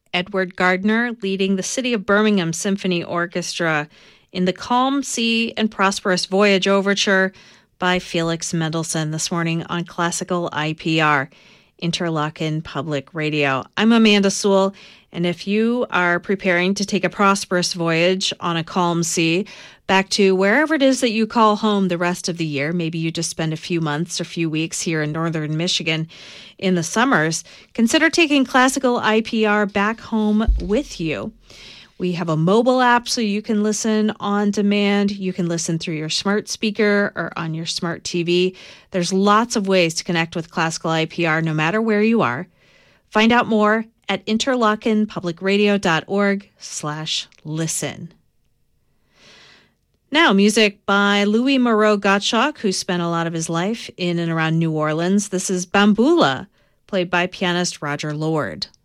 Edward Gardner leading the City of Birmingham Symphony Orchestra in the Calm Sea and Prosperous Voyage Overture by Felix Mendelssohn this morning on Classical IPR, Interlochen Public Radio. I'm Amanda Sewell, and if you are preparing to take a prosperous voyage on a calm sea back to wherever it is that you call home the rest of the year, maybe you just spend a few months or few weeks here in northern Michigan in the summers, consider taking Classical IPR back home with you. We have a mobile app so you can listen on demand. You can listen through your smart speaker or on your smart TV. There's lots of ways to connect with Classical IPR no matter where you are. Find out more at interlochenpublicradio.org/listen. Now, music by Louis Moreau Gottschalk, who spent a lot of his life in and around New Orleans. This is Bamboula, played by pianist Roger Lord.